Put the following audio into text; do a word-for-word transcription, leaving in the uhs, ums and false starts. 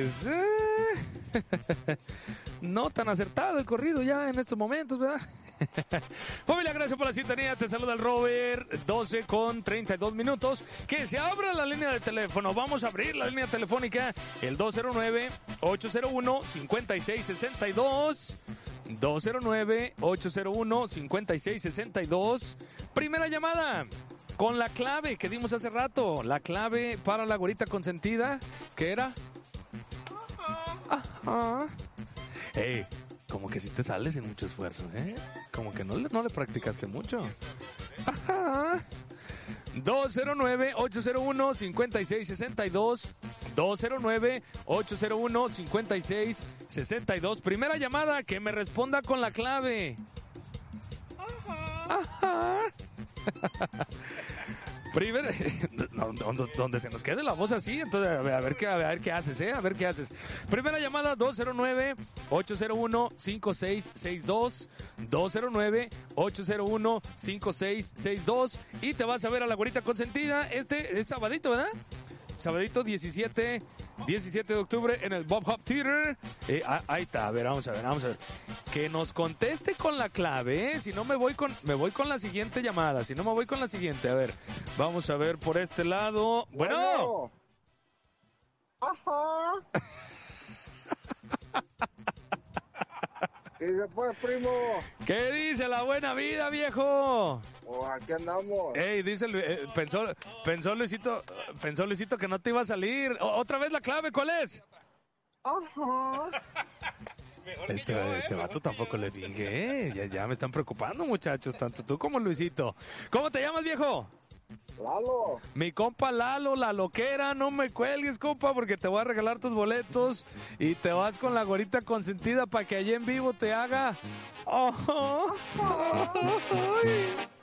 pues eh, no tan acertado el corrido ya en estos momentos, ¿verdad? Familia, gracias por la sintonía. Te saluda el Robert. Doce con treinta y dos minutos. Que se abra la línea de teléfono. Vamos a abrir la línea telefónica. El dos cero nueve, ocho cero uno, cinco seis seis dos. dos cero nueve, ocho cero uno, cinco seis seis dos. Primera llamada. Con la clave que dimos hace rato. La clave para la güerita consentida. ¿Qué era? Ajá. Hey, como que si te sales sin mucho esfuerzo, ¿eh? Como que no le, no le practicaste mucho. Ajá. dos cero nueve, ocho cero uno, cinco seis seis dos. dos cero nueve, ocho cero uno, cinco seis seis dos. Primera llamada, que me responda con la clave. Ajá. Ajá. Primero, donde, donde se nos quede la voz así, entonces a ver, a ver qué, a ver qué haces, eh, a ver qué haces. Primera llamada, dos cero nueve, ocho cero uno, cinco seis seis dos, dos cero nueve, ocho cero uno, cinco seis seis dos, y te vas a ver a la güerita consentida este es sabadito, ¿verdad? Sabadito diecisiete de octubre en el Bob Hop Theater. Eh, ahí está, a ver, vamos a ver, vamos a ver. Que nos conteste con la clave, ¿eh? Si no me voy con, me voy con la siguiente llamada. Si no me voy con la siguiente, a ver. Vamos a ver por este lado. Bueno. Ajá. ¿Qué dice pues, primo? ¿Qué dice la buena vida, viejo? Oh, aquí andamos. Ey, dice, eh, pensó, pensó Luisito, pensó Luisito que no te iba a salir. O, otra vez la clave, ¿cuál es? Ajá. Este, yo, este vato tampoco le dije, ¿eh? ya, ya me están preocupando, muchachos, tanto tú como Luisito. ¿Cómo te llamas, viejo? Lalo. Mi compa Lalo, la loquera, no me cuelgues, compa, porque te voy a regalar tus boletos y te vas con la güerita consentida para que allí en vivo te haga. Oh, oh, oh, oh.